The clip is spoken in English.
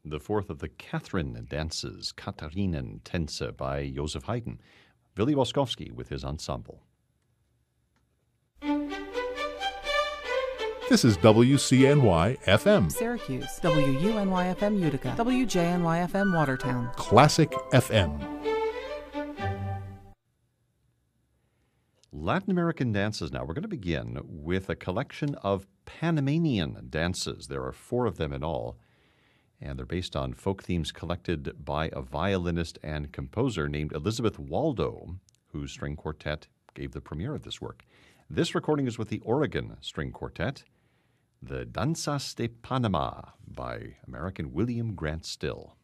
the fourth of the Catherine dances, Katharinen Tänze by Joseph Haydn. Willi Woskowski with his ensemble. This is WCNY FM. Syracuse, WUNY FM Utica, WJNY FM Watertown. Classic FM. Latin American dances now. We're going to begin with a collection of Panamanian dances. There are 4 of them in all, and they're based on folk themes collected by a violinist and composer named Elizabeth Waldo, whose string quartet gave the premiere of this work. This recording is with the Oregon String Quartet, the Danzas de Panama by American William Grant Still.